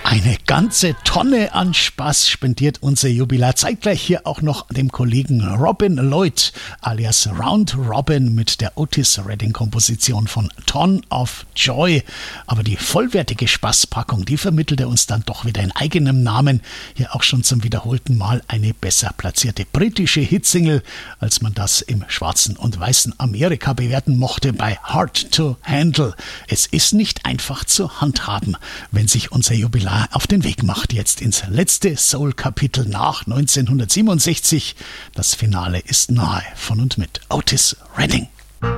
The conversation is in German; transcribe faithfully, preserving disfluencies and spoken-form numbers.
Eine ganze Tonne an Spaß spendiert unser Jubilar. Zeitgleich hier auch noch dem Kollegen Robin Lloyd alias Round Robin mit der Otis Redding Komposition von Ton of Joy. Aber die vollwertige Spaßpackung, die vermittelt er uns dann doch wieder in eigenem Namen. Hier auch schon zum wiederholten Mal eine besser platzierte britische Hitsingle, als man das im schwarzen und weißen Amerika bewerten mochte, bei Hard to Handle. Es ist nicht einfach zu handhaben, wenn sich unser Jubilar auf den Weg macht, jetzt ins letzte Soul-Kapitel nach neunzehnhundertsiebenundsechzig. Das Finale ist nahe, von und mit Otis Redding.